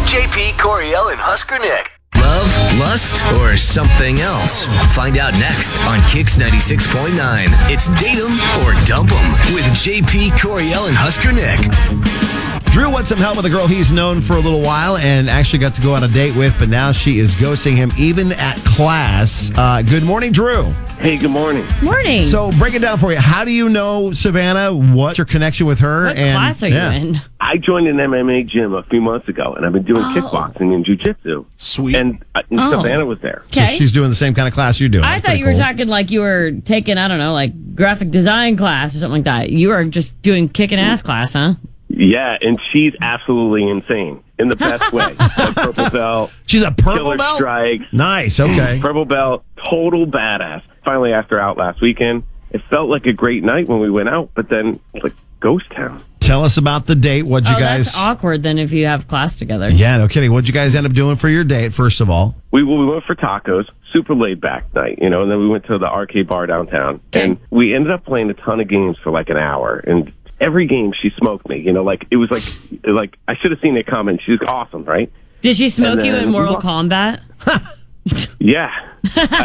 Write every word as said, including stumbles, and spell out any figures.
J P, Coriel, and Husker Nick. Love, lust, or something else? Find out next on Kix ninety-six point nine. It's Date 'em or Dump 'em with J P, Coriel, and Husker Nick. Drew wants some help with a girl he's known for a little while and actually got to go on a date with, but now she is ghosting him even at class. Uh, good morning, Drew. Hey, good morning. Morning. So break it down for you. How do you know Savannah? What's your connection with her? What and, class are yeah. you in? I joined an M M A gym a few months ago, and I've been doing Oh. kickboxing and jiu-jitsu. Sweet. And, uh, and Oh. Savannah was there. So Okay. she's doing the same kind of class you're doing. I That's thought pretty you were cool. talking like you were taking, I don't know, like graphic design class or something like that. You are just doing kicking ass class, huh? Yeah, and she's absolutely insane in the best way. Like purple belt, She's a purple killer belt? strikes, Nice, okay. purple belt, total badass. Finally asked her out last weekend. It felt like a great night when we went out, but then it's like ghost town. Tell us about the date. What'd you Oh, guys... that's awkward then if you have class together. Yeah, no kidding. What'd you guys end up doing for your date, first of all? We, we went for tacos, super laid back night, you know, and then we went to the arcade bar downtown. Okay. And we ended up playing a ton of games for like an hour. And every game she smoked me, you know, like it was like, like I should have seen it coming. She's awesome, right? Did she smoke And you then in we Mortal walked- Kombat? Yeah.